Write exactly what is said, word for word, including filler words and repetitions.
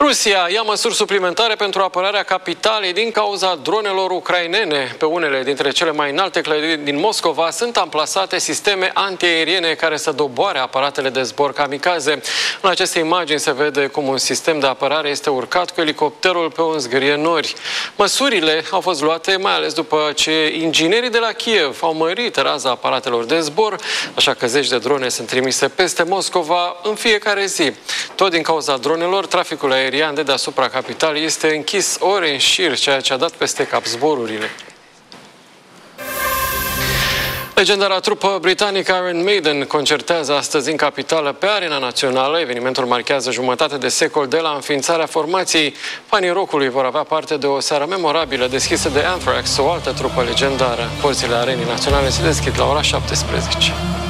Rusia ia măsuri suplimentare pentru apărarea capitalei din cauza dronelor ucrainene. Pe unele dintre cele mai înalte clădiri din Moscova sunt amplasate sisteme antiaeriene care să doboare aparatele de zbor kamikaze. În aceste imagini se vede cum un sistem de apărare este urcat cu elicopterul pe un zgârie nori. Măsurile au fost luate mai ales după ce inginerii de la Kiev au mărit raza aparatelor de zbor, așa că zeci de drone sunt trimise peste Moscova în fiecare zi. Tot din cauza dronelor, traficul aerian de deasupra capitalei este închis ore în șir, ceea ce a dat peste cap zborurile. Legendara trupă britanică Iron Maiden concertează astăzi în capitală pe Arena Națională. Evenimentul marchează jumătate de secol de la înființarea formației. Fanii rockului vor avea parte de o seară memorabilă deschisă de Anthrax, o altă trupă legendară. Porțile Arenei Naționale se deschid la ora șaptesprezece.